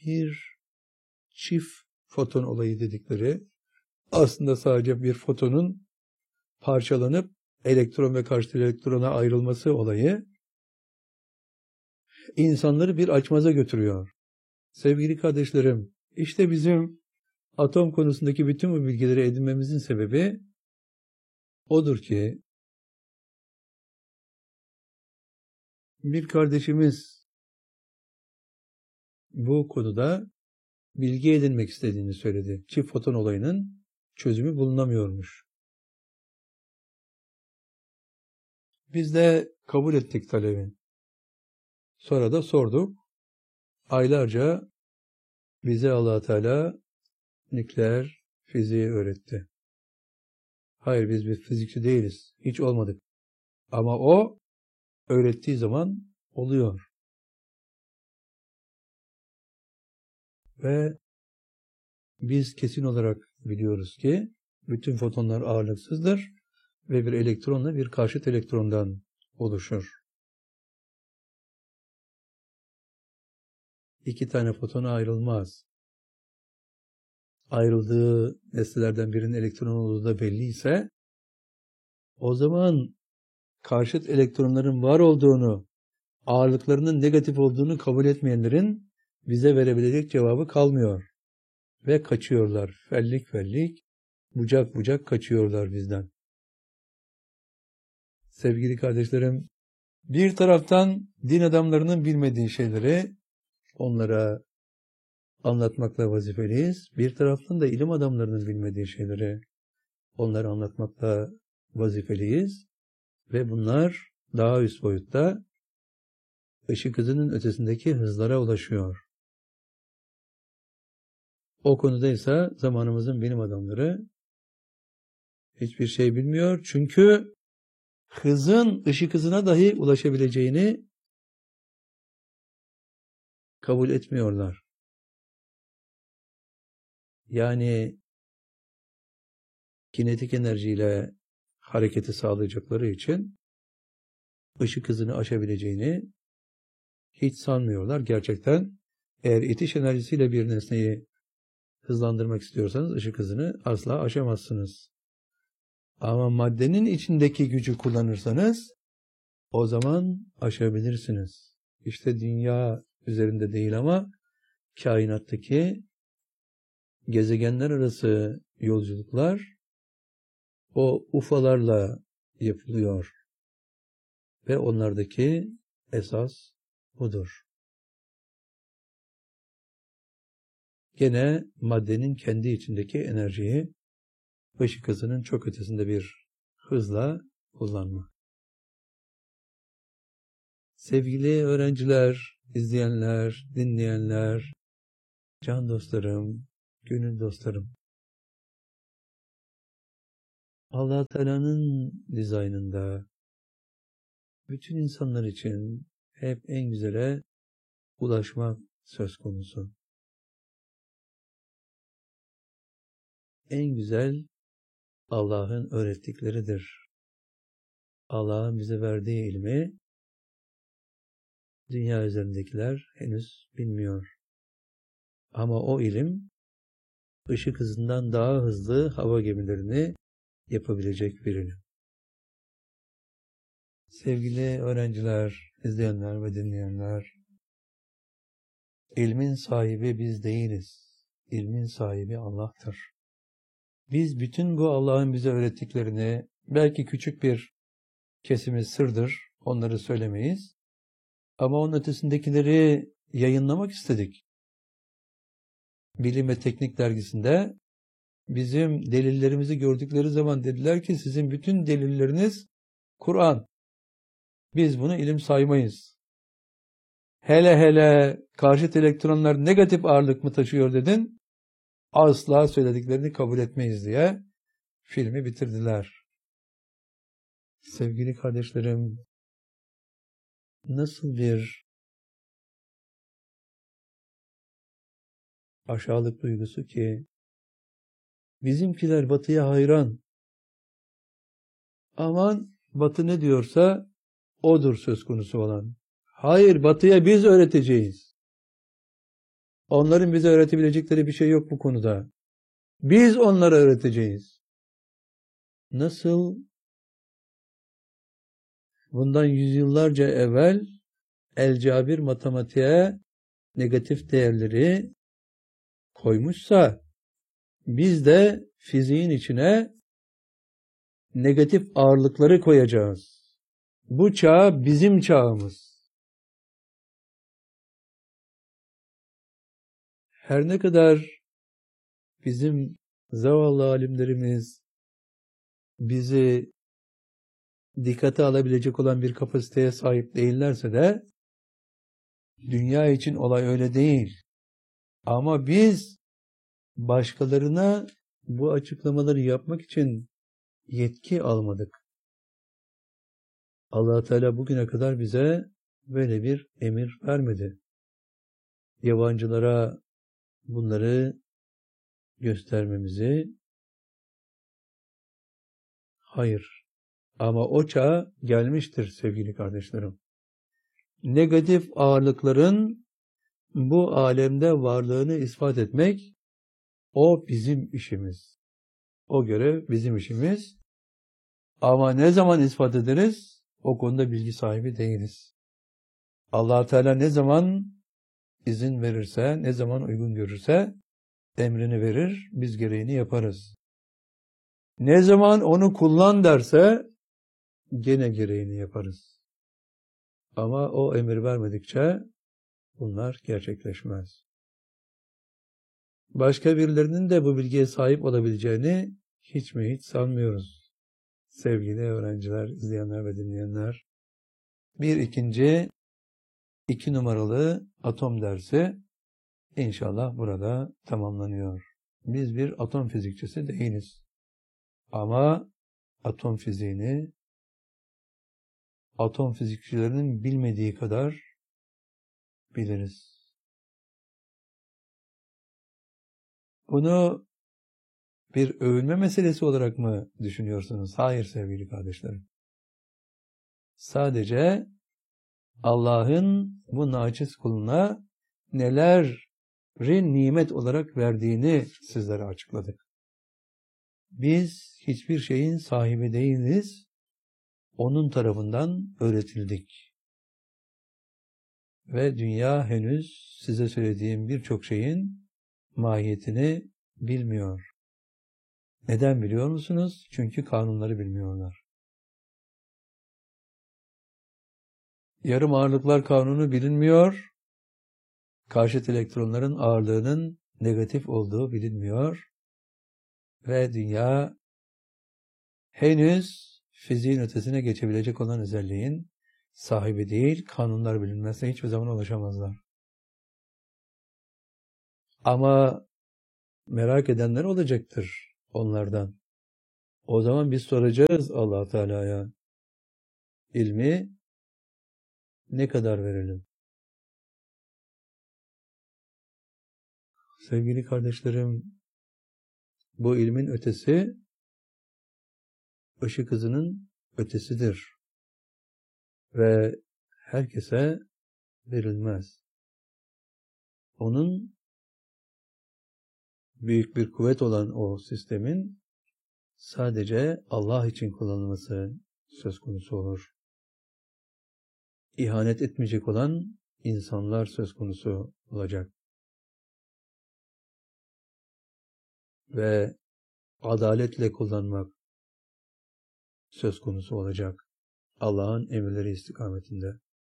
bir çift foton olayı dedikleri, aslında sadece bir fotonun parçalanıp elektron ve karşıt elektrona ayrılması olayı insanları bir açmaza götürüyor. Sevgili kardeşlerim, işte bizim atom konusundaki bütün bu bilgileri edinmemizin sebebi odur ki bir kardeşimiz bu konuda bilgi edinmek istediğini söyledi. Çift foton olayının çözümü bulunamıyormuş. Biz de kabul ettik talebi. Sonra da sorduk. Aylarca bize Allah Teala nükleer fiziği öğretti. Hayır, biz bir fizikçi değiliz. Hiç olmadık. Ama o öğrettiği zaman oluyor. Ve biz kesin olarak biliyoruz ki bütün fotonlar ağırlıksızdır ve bir elektronla bir karşıt elektrondan oluşur. İki tane foton ayrılmaz. Ayrıldığı nesnelerden birinin elektron olduğu da belliyse, o zaman karşıt elektronların var olduğunu, ağırlıklarının negatif olduğunu kabul etmeyenlerin bize verebilecek cevabı kalmıyor. Ve kaçıyorlar. Fellik fellik, bucak bucak kaçıyorlar bizden. Sevgili kardeşlerim, bir taraftan din adamlarının bilmediği şeyleri onlara anlatmakla vazifeliyiz. Bir taraftan da ilim adamlarının bilmediği şeyleri onlara anlatmakla vazifeliyiz. Ve bunlar daha üst boyutta ışık hızının ötesindeki hızlara ulaşıyor. O konuda ise zamanımızın bilim adamları hiçbir şey bilmiyor. Çünkü hızın ışık hızına dahi ulaşabileceğini kabul etmiyorlar. Yani kinetik enerjiyle hareketi sağlayacakları için ışık hızını aşabileceğini hiç sanmıyorlar. Gerçekten eğer itiş enerjisiyle bir nesneyi hızlandırmak istiyorsanız ışık hızını asla aşamazsınız. Ama maddenin içindeki gücü kullanırsanız o zaman aşabilirsiniz. İşte dünya üzerinde değil ama kainattaki gezegenler arası yolculuklar o ufalarla yapılıyor. Ve onlardaki esas budur. Gene maddenin kendi içindeki enerjiyi ışık hızının çok ötesinde bir hızla kullanma. Sevgili öğrenciler, izleyenler, dinleyenler, can dostlarım, gönül dostlarım. Allah Teala'nın dizaynında bütün insanlar için hep en güzele ulaşmak söz konusu. En güzel Allah'ın öğrettikleridir. Allah'ın bize verdiği ilmi dünya üzerindekiler henüz bilmiyor. Ama o ilim ışık hızından daha hızlı hava gemilerini yapabilecek bir ilim. Sevgili öğrenciler, izleyenler ve dinleyenler, ilmin sahibi biz değiliz. İlmin sahibi Allah'tır. Biz bütün bu Allah'ın bize öğrettiklerini, belki küçük bir kesimi sırdır, onları söylemeyiz. Ama onun ötesindekileri yayınlamak istedik. Bilim ve Teknik dergisinde bizim delillerimizi gördükleri zaman dediler ki sizin bütün delilleriniz Kur'an. Biz bunu ilim saymayız. Hele hele karşıt elektronlar negatif ağırlık mı taşıyor dedin? Asla söylediklerini kabul etmeyiz diye filmi bitirdiler. Sevgili kardeşlerim, nasıl bir aşağılık duygusu ki bizimkiler Batı'ya hayran. Aman Batı ne diyorsa odur söz konusu olan. Hayır, Batı'ya biz öğreteceğiz. Onların bize öğretebilecekleri bir şey yok bu konuda. Biz onlara öğreteceğiz. Nasıl bundan yüzyıllarca evvel El-Cabir matematiğe negatif değerleri koymuşsa, biz de fiziğin içine negatif ağırlıkları koyacağız. Bu çağ bizim çağımız. Her ne kadar bizim zavallı alimlerimiz bizi dikkate alabilecek olan bir kapasiteye sahip değillerse de, dünya için olay öyle değil. Ama biz başkalarına bu açıklamaları yapmak için yetki almadık. Allah Teala bugüne kadar bize böyle bir emir vermedi. Yabancılara bunları göstermemizi, hayır. Ama o çağ gelmiştir sevgili kardeşlerim. Negatif ağırlıkların bu alemde varlığını ispat etmek, o bizim işimiz. O görev bizim işimiz. Ama ne zaman ispat ederiz? O konuda bilgi sahibi değiliz. Allah Teala ne zaman izin verirse, ne zaman uygun görürse emrini verir, biz gereğini yaparız. Ne zaman onu kullan derse gene gereğini yaparız. Ama o emir vermedikçe bunlar gerçekleşmez. Başka birilerinin de bu bilgiye sahip olabileceğini hiç mi hiç sanmıyoruz. Sevgili öğrenciler, izleyenler ve dinleyenler, iki numaralı atom dersi İnşallah burada tamamlanıyor. Biz bir atom fizikçisi değiliz. Ama atom fiziğini atom fizikçilerinin bilmediği kadar biliriz. Bunu bir övünme meselesi olarak mı düşünüyorsunuz? Hayır sevgili kardeşlerim. Sadece Allah'ın bu naçiz kuluna neleri nimet olarak verdiğini sizlere açıkladık. Biz hiçbir şeyin sahibi değiliz. Onun tarafından öğretildik. Ve dünya henüz size söylediğim birçok şeyin mahiyetini bilmiyor. Neden biliyor musunuz? Çünkü kanunları bilmiyorlar. Yarım ağırlıklar kanunu bilinmiyor. Karşıt elektronların ağırlığının negatif olduğu bilinmiyor. Ve dünya henüz fiziğin ötesine geçebilecek olan özelliğin sahibi değil. Kanunlar bilinmezse hiçbir zaman ulaşamazlar. Ama merak edenler olacaktır onlardan. O zaman biz soracağız Allah Teala'ya. İlmi ne kadar verelim? Sevgili kardeşlerim, bu ilmin ötesi ışık hızının ötesidir. Ve herkese verilmez. Onun büyük bir kuvvet olan o sistemin sadece Allah için kullanılması söz konusu olur. İhanet etmeyecek olan insanlar söz konusu olacak. Ve adaletle kullanmak söz konusu olacak. Allah'ın emirleri istikametinde.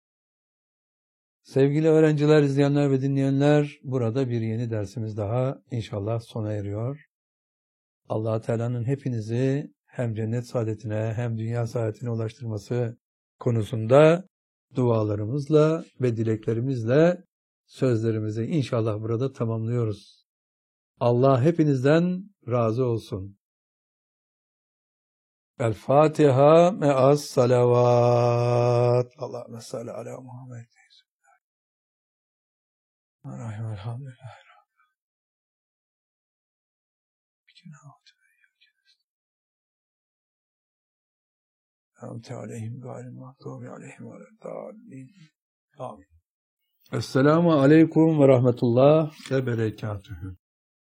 Sevgili öğrenciler, izleyenler ve dinleyenler, burada bir yeni dersimiz daha inşallah sona eriyor. Allah Teala'nın hepinizi hem cennet saadetine hem dünya saadetine ulaştırması konusunda dualarımızla ve dileklerimizle sözlerimizi inşallah burada tamamlıyoruz. Allah hepinizden razı olsun. El Fatiha me'as salavat. Allahümme salli ala Muhammed. Elhamdülillah. أنعمت عليهم غير المغضوب عليهم ولا الضالين آمين Esselamu aleyküm ve rahmetullah ve berekatühü.